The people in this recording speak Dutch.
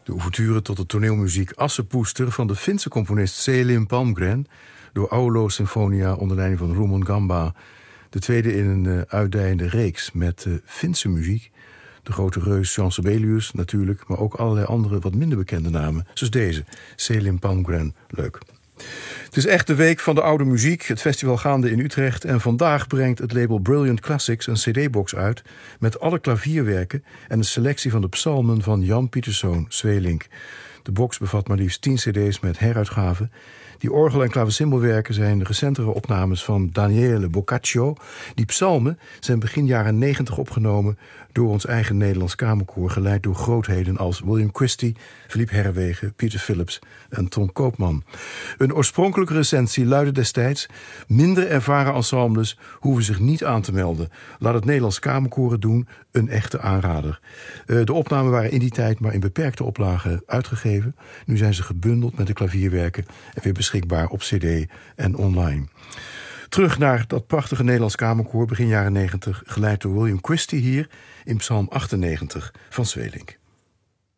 De ouverture tot de toneelmuziek Assepoester van de Finse componist Selim Palmgren door Aulo Sinfonia onder leiding van Rumon Gamba. De tweede in een uitdijende reeks met Finse muziek. De grote reus Jean Sibelius natuurlijk, maar ook allerlei andere wat minder bekende namen. Zoals deze, Selim Palmgren. Leuk. Het is echt de week van de oude muziek, het festival gaande in Utrecht. En vandaag brengt het label Brilliant Classics een cd-box uit met alle klavierwerken en een selectie van de psalmen van Jan Pieterszoon Sweelinck. De box bevat maar liefst 10 cd's met heruitgaven. Die orgel- en klavecimbelwerken zijn de recentere opnames van Daniele Boccaccio. Die psalmen zijn begin jaren 90 opgenomen door ons eigen Nederlands Kamerkoor, geleid door grootheden als William Christie, Philippe Herrewegen, Pieter Philips en Ton Koopman. Een oorspronkelijke recensie luidde destijds: minder ervaren ensembles hoeven zich niet aan te melden. Laat het Nederlands Kamerkoor het doen, een echte aanrader. De opnamen waren in die tijd maar in beperkte oplagen uitgegeven. Nu zijn ze gebundeld met de klavierwerken en weer beschikbaar op cd en online. Terug naar dat prachtige Nederlands Kamerkoor begin jaren 90, geleid door William Christie hier in Psalm 98 van Sweelinck.